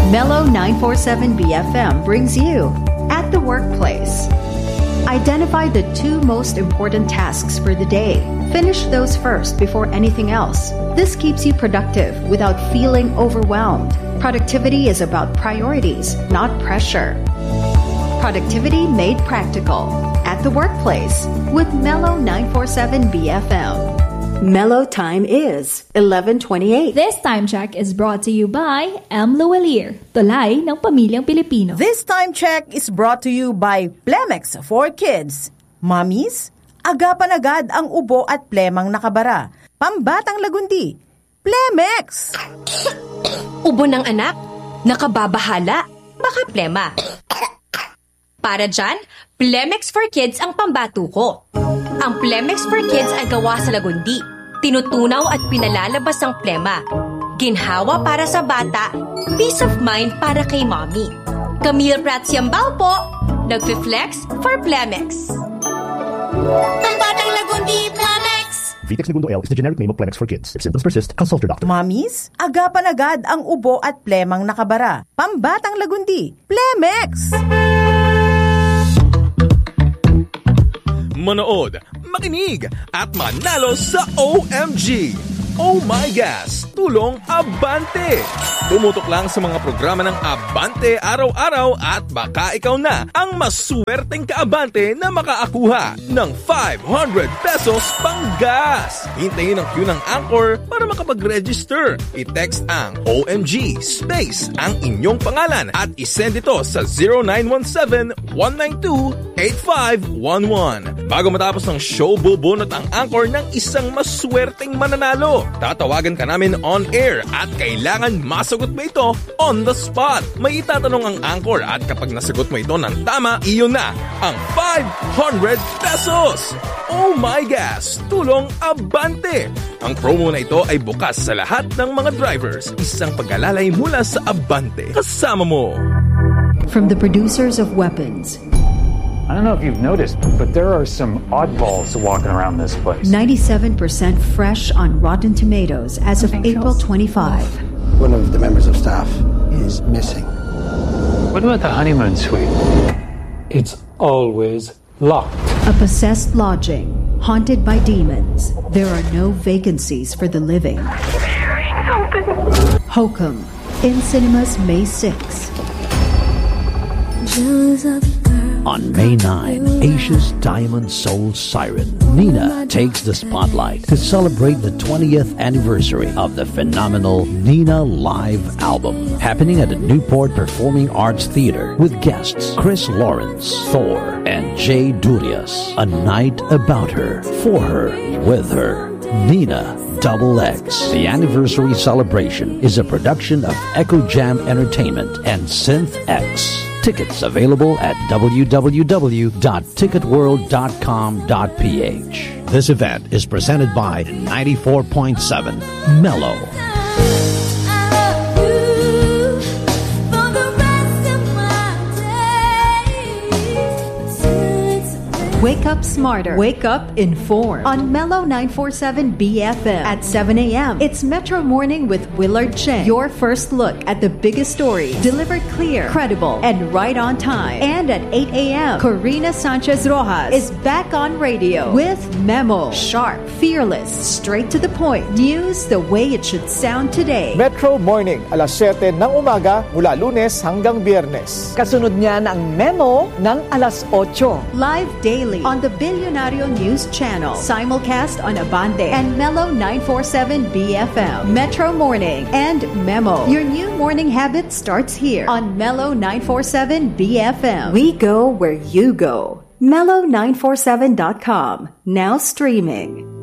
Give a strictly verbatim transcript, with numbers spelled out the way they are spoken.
Mellow nine forty-seven B F M brings you At the Workplace. Identify the two most important tasks for the day. Finish those first before anything else. This keeps you productive without feeling overwhelmed. Productivity is about priorities, not pressure. Productivity made practical. At the Workplace with Mellow nine forty-seven B F M. Mellow time is eleven twenty-eight. This time check is brought to you by M. Luwalier, tulay ng pamilyang Pilipino. This time check is brought to you by Plemex for Kids. Mommies, agapan agad ang ubo at plemang nakabara. Pambatang lagundi, Plemex! Ubo ng anak, nakababahala, baka plema. Para dyan, Plemex for Kids ang pambato ko. Ang Plemex for Kids ay gawa sa lagundi. Tinutunaw at pinalalabas ang plema. Ginhawa para sa bata, peace of mind para kay mommy. Camille Prats Yambao po, nagfi-flex for Plemex. Pambatang lagundi, Plemex! Vitex Segundo L is the generic name of Plemex for Kids. If symptoms persist, consult your doctor. Mommies, agapan agad ang ubo at plemang nakabara. Pambatang lagundi, Plemex! Manood, makinig, at manalo sa O M G! Oh My Gas! Tulong Abante! Tumutok lang sa mga programa ng Abante araw-araw at baka ikaw na ang maswerteng kaabante na makaakuha ng five hundred pesos pang gas. Hintayin ang queue ng Anchor para makapag-register. I-text ang O M G space ang inyong pangalan at isend ito sa zero nine one seven, one nine two, eight five one one. Bago matapos ng show, bubunot ang Anchor ng isang maswerteng mananalo. Tatawagan ka namin on air at kailangan masagot mo ito on the spot. May itatanong ang Anchor at kapag nasagot mo ito ng tama, iyon na ang five hundred pesos! Oh My Gas! Tulong Abante! Ang promo na ito ay bukas sa lahat ng mga drivers. Isang pag-alalay mula sa Abante. Kasama mo! From the producers of weapons, I don't know if you've noticed, but there are some oddballs walking around this place. ninety-seven percent fresh on Rotten Tomatoes as of April twenty-fifth. One of the members of staff is missing. What about the honeymoon suite? It's always locked. A possessed lodging, haunted by demons. There are no vacancies for the living. Hokum, in cinemas May sixth. On May ninth, Asia's Diamond Soul Siren, Nina, takes the spotlight to celebrate the twentieth anniversary of the phenomenal Nina Live album, happening at the Newport Performing Arts Theater with guests Chris Lawrence, Thor, and Jay Durias. A night about her, for her, with her. Nina Double X. The anniversary celebration is a production of Echo Jam Entertainment and Synth X. Tickets available at w w w dot ticket world dot com dot p h. This event is presented by ninety-four point seven Mellow. Wake up smarter. Wake up informed. On Mellow nine forty-seven B F M at seven a.m. It's Metro Morning with Willard Cheng. Your first look at the biggest stories. Delivered clear, credible, and right on time. And at eight a.m., Corina Sanchez Rojas is back on radio with Memo. Sharp, fearless, straight to the point. News the way it should sound today. Metro Morning, alas siyete ng umaga mula Lunes hanggang Biyernes. Kasunod niyan ang Memo ng alas otso. Live daily on the Billionario News Channel, simulcast on Abante and Mellow nine forty-seven B F M. Metro Morning and Memo. Your new morning habit starts here on Mellow nine forty-seven B F M. We go where you go. mellow nine forty-seven dot com, now streaming.